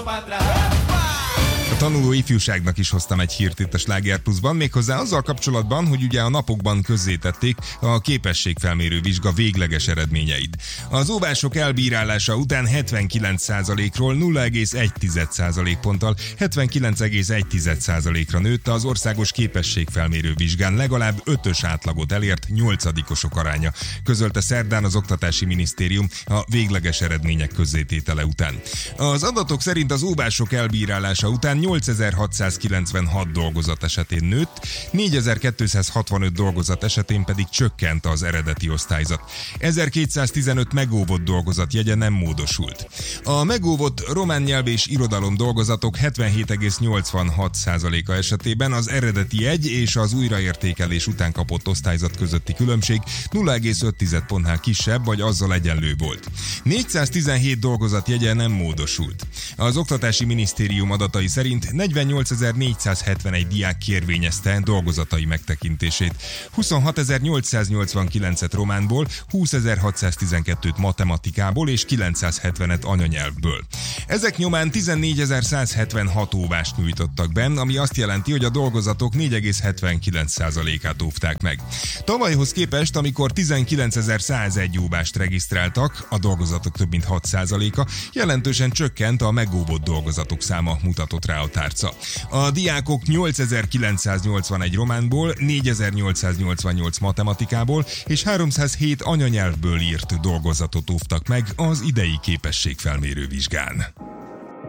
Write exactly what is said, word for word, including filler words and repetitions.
A tanuló ifjúságnak is hoztam egy hírt itt a Sláger Pluszban, méghozzá azzal kapcsolatban, hogy ugye a napokban közzétették a képességfelmérő vizsga végleges eredményeit. Az óvások elbírálása után hetvenkilenc százalékról nulla egész egy százalékponttal hetvenkilenc egész egy százalékra nőtt az országos képességfelmérő vizsgán legalább ötös átlagot elért nyolcadikosok aránya, közölte szerdán az Oktatási Minisztérium a végleges eredmények közzététele után. Az adatok szerint az óvások elbírálása után nyolcezer-hatszázkilencvenhat dolgozat esetén nőtt, négyezer-kétszázhatvanöt dolgozat esetén pedig csökkent az eredeti osztályzat. ezerkétszáztizenöt megóvott dolgozat jegye nem módosult. A megóvott román nyelv és irodalom dolgozatok hetvenhét egész nyolcvanhat százaléka esetében az eredeti jegy és az újraértékelés után kapott osztályzat közötti különbség nulla egész öt pontnál kisebb vagy azzal egyenlő volt. négyszáztizenhét dolgozat jegye nem módosult. Az Oktatási Minisztérium adatai szerint negyvennyolcezer-négyszázhetvenegy diák kérvényezte dolgozatai megtekintését. huszonhatezer-nyolcszáznyolcvankilencet románból, húszezer-hatszáztizenkettőt matematikából és kilencszázhetvenet anyanyelvből. Ezek nyomán tizennégyezer-százhetvenhat óvást nyújtottak be, ami azt jelenti, hogy a dolgozatok négy egész hetvenkilenc százalékát óvták meg. Tavalyhoz képest, amikor tizenkilencezer-százegy óvást regisztráltak, a dolgozatok több mint hat százaléka, jelentősen csökkent a megóvott dolgozatok száma, mutatott rá a tárca. A diákok nyolcezer-kilencszáznyolcvanegy románból, négyezer-nyolcszáznyolcvannyolc matematikából és háromszázhét anyanyelvből írt dolgozatot óvtak meg az idei képességfelmérő vizsgán.